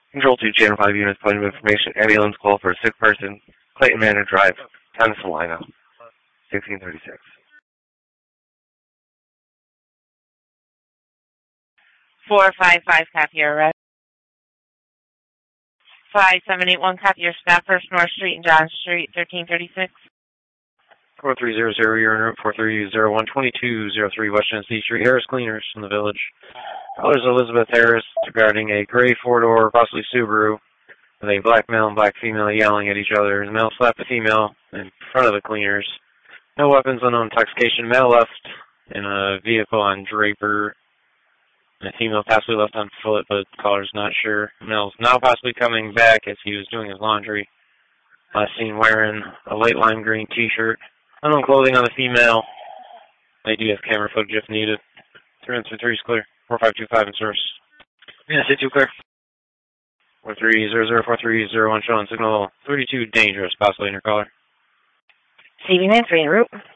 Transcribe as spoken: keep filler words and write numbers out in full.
Control two, Channel five units, point of information. Ambulance call for a sick person. Clayton Manor Drive, Town of Salina, sixteen thirty-six. four five five, copy your arrest. five seven eight one, copy your stop, First North Street and John Street, thirteen thirty-six. four three zero zero, you're en route four three zero one, twenty-two oh three West Genesee Street, Harris Cleaners from the village. Callers Elizabeth Harris regarding a gray four-door, possibly Subaru, with a black male and black female yelling at each other. The male slapped the female in front of the cleaners. No weapons, unknown intoxication. Male left in a vehicle on Draper. And the female possibly left on foot, but the caller's not sure. The male's now possibly coming back as he was doing his laundry. Last seen wearing a light lime green t-shirt. Unknown clothing on the female. They do have camera footage if needed. three one three is clear. four five two five in source. Yeah, sit two clear. four three zero zero four three zero one showing signal thirty-two dangerous, possibly in your caller. C B nine three en route.